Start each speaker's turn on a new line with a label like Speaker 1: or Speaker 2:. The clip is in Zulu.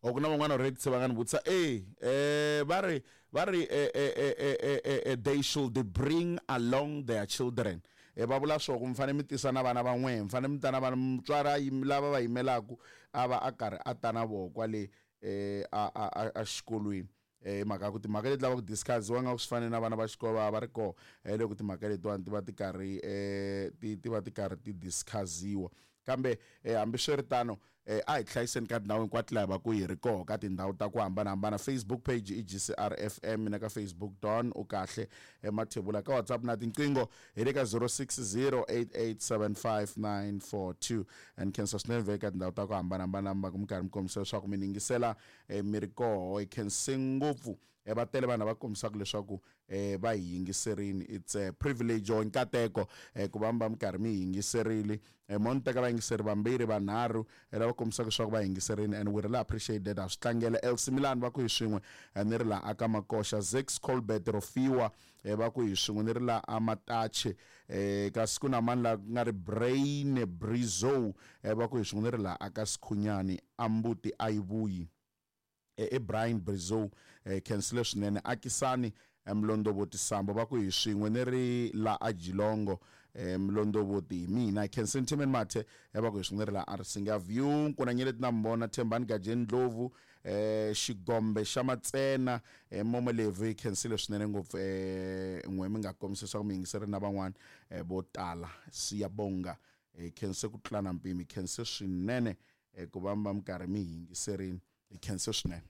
Speaker 1: kuna van'wana already se va nga ni vutisa va ri they should bring along their children va vula swo ku mi fane mi tisa na vana van'we mi fane mi ta na vana mutswari lava va yimelaku a va a karhi a ta na vona kwale a xikolweni mhaka ku timhaka leti lava ku discussiwa nga ku swi fane na vana va xikolo va ri koho loko timhaka letiwani ti va ti karhi ti karhi ti discussiwa kambe hambiswiritano a hi hlayiseni ka tindhawu hinkwato laha va ku hi ri koho ka tindhawu ta ku hambanahambana Facebook page i GCR FM na ka Facebook Don u kahle emathebula ka WhatsApp na tinqingo hi le ka 0608875942 and khensa swinene veka tindhawu ta ku hambanahambana mi karhi mi kombisa leswaku mi yingisela mi ri koho hi khense ngopfu va tele vanhu va kombisaka leswaku va hi yingiserini it's a privilege or nkateko ku va mi karhi mi yingiserile mo ni teka vayingiseri vambirhi vanharhu lava kombisaka leswaku va yingiserini and we really appreciate that swi tlangela LC Milan va ku hi swin'we ni ri la aka makosha Zex Colbert Rofiwa va ku hi swin'we ni ri la amatache kasi ku na mani la nga ri Brain Brizo va ku hi swin'we ni ri la aka Sikhunyani Ambuti Ayivuyi Brian Brizo cancel swinene Akisani Mlondovoti Sambo va ku hi swin'we ni ri la Ajilongo Mlondovoti mina Sentiment Mathe va ku hi swin'we ni ri la Arsinga View kuna nyeleti na mbona Thembani Gajeni Ndlovu Xigombe xa Matsena Momelevi cancel swinene ngopfu n'we mi nga kombisa ku mi yingiseri na van'wana vo tala siyabonga cancel ku tlula na mpimi cancel swinene ku va mi karhi mi yingiserini cancel swinene